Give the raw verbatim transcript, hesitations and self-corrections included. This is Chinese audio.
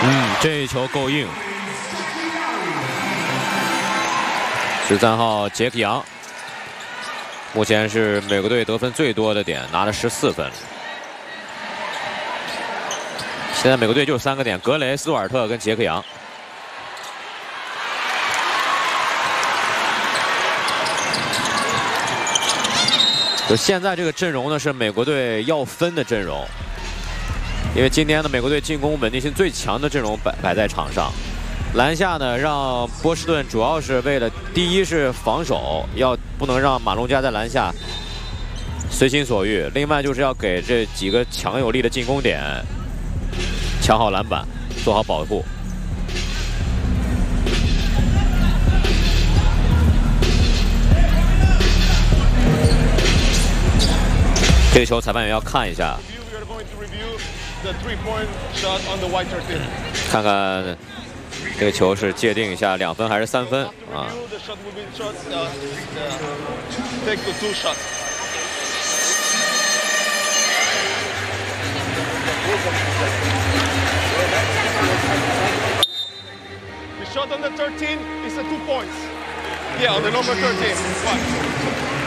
嗯，这一球够硬。十三号杰克杨，目前是美国队得分最多的点，拿了十四分。现在美国队就三个点：格雷、斯图尔特跟杰克杨。就现在这个阵容呢，是美国队要分的阵容。 因为今天的美国队进攻稳定性最强的阵容摆摆在场上，篮下呢让波士顿主要是为了第一是防守，要不能让马龙加在篮下随心所欲；另外就是要给这几个强有力的进攻点抢好篮板，做好保护。这个球裁判员要看一下。 看看这个球是界定一下两分还是三分啊？ The shot on the thirteen is a two points. Yeah, on the number thirteen. One.